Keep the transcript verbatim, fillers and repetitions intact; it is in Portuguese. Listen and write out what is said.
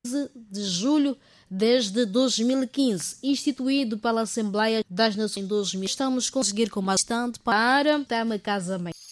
de julho desde dois mil e quinze, instituído pela Assembleia das Nações em dois mil. Estamos a conseguir com bastante para dar uma casa-mãe.